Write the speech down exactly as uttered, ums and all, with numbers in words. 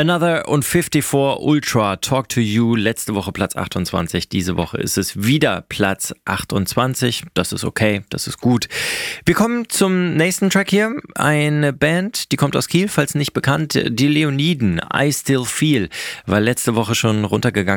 Another und fifty-four Ultra, Talk to You, letzte Woche Platz achtundzwanzig, diese Woche ist es wieder Platz achtundzwanzig, das ist okay, das ist gut. Wir kommen zum nächsten Track hier, eine Band, die kommt aus Kiel, falls nicht bekannt, die Leoniden, I Still Feel, war letzte Woche schon runtergegangen.